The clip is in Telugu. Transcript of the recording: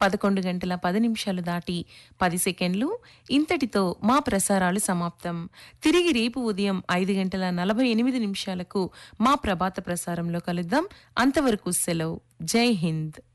11:10 దాటి 10 సెకండ్లు. ఇంతటితో మా ప్రసారాలు సమాప్తం. తిరిగి రేపు ఉదయం 5:48 మా ప్రభాత ప్రసారంలో కలుద్దాం. అంతవరకు సెలవు. జై హింద్.